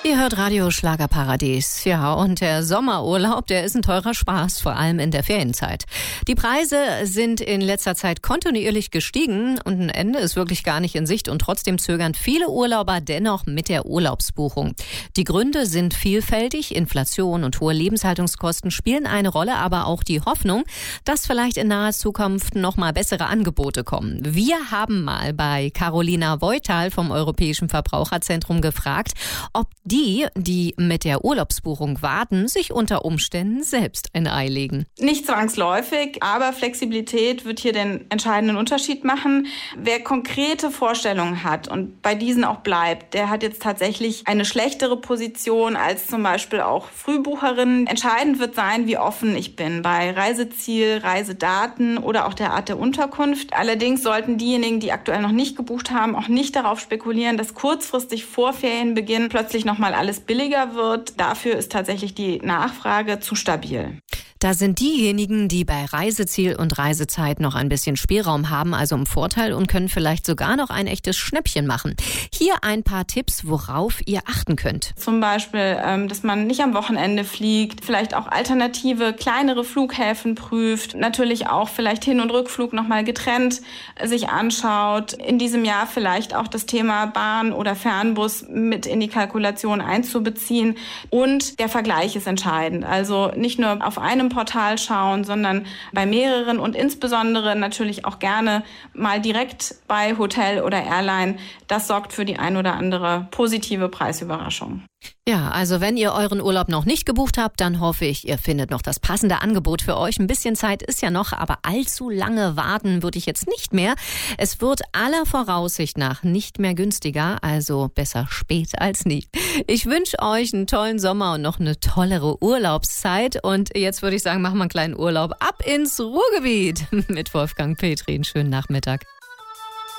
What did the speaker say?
Ihr hört Radio Schlagerparadies. Ja, und der Sommerurlaub, der ist ein teurer Spaß, vor allem in der Ferienzeit. Die Preise sind in letzter Zeit kontinuierlich gestiegen und ein Ende ist wirklich gar nicht in Sicht und trotzdem zögern viele Urlauber dennoch mit der Urlaubsbuchung. Die Gründe sind vielfältig. Inflation und hohe Lebenshaltungskosten spielen eine Rolle, aber auch die Hoffnung, dass vielleicht in naher Zukunft noch mal bessere Angebote kommen. Wir haben mal bei Carolina Voital vom Europäischen Verbraucherzentrum gefragt, ob die mit der Urlaubsbuchung warten, sich unter Umständen selbst ein Ei legen. Nicht zwangsläufig, aber Flexibilität wird hier den entscheidenden Unterschied machen. Wer konkrete Vorstellungen hat und bei diesen auch bleibt, der hat jetzt tatsächlich eine schlechtere Position als zum Beispiel auch Frühbucherinnen. Entscheidend wird sein, wie offen ich bin bei Reiseziel, Reisedaten oder auch der Art der Unterkunft. Allerdings sollten diejenigen, die aktuell noch nicht gebucht haben, auch nicht darauf spekulieren, dass kurzfristig vor Ferienbeginn plötzlich nochmal alles billiger wird. Dafür ist tatsächlich die Nachfrage zu stabil. Da sind diejenigen, die bei Reiseziel und Reisezeit noch ein bisschen Spielraum haben, also im Vorteil und können vielleicht sogar noch ein echtes Schnäppchen machen. Hier ein paar Tipps, worauf ihr achten könnt. Zum Beispiel, dass man nicht am Wochenende fliegt, vielleicht auch alternative, kleinere Flughäfen prüft, natürlich auch vielleicht Hin- und Rückflug nochmal getrennt sich anschaut. In diesem Jahr vielleicht auch das Thema Bahn oder Fernbus mit in die Kalkulation einzubeziehen. Und der Vergleich ist entscheidend. Also nicht nur auf einem Portal schauen, sondern bei mehreren und insbesondere natürlich auch gerne mal direkt bei Hotel oder Airline. Das sorgt für die ein oder andere positive Preisüberraschung. Ja, also wenn ihr euren Urlaub noch nicht gebucht habt, dann hoffe ich, ihr findet noch das passende Angebot für euch. Ein bisschen Zeit ist ja noch, aber allzu lange warten würde ich jetzt nicht mehr. Es wird aller Voraussicht nach nicht mehr günstiger, also besser spät als nie. Ich wünsche euch einen tollen Sommer und noch eine tollere Urlaubszeit. Und jetzt würde ich sagen, machen wir einen kleinen Urlaub ab ins Ruhrgebiet mit Wolfgang Petri. Einen schönen Nachmittag.